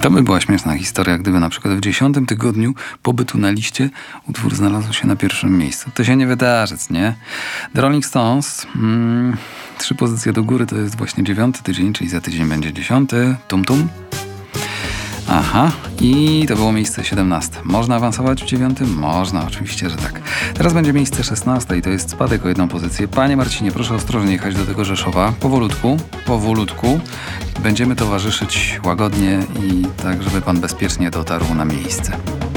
To by była śmieszna historia, gdyby na przykład w 10. tygodniu pobytu na liście utwór znalazł się na pierwszym miejscu. To się nie wydarzy, nie? The Rolling Stones, 3 pozycje do góry to jest właśnie 9. tydzień, czyli za tydzień będzie 10. Tum tum. Aha, i to było miejsce 17. Można awansować w 9? Można, oczywiście, że tak. Teraz będzie miejsce 16 i to jest spadek o 1 pozycję. Panie Marcinie, proszę ostrożnie jechać do tego Rzeszowa. Powolutku. Będziemy towarzyszyć łagodnie i tak, żeby pan bezpiecznie dotarł na miejsce.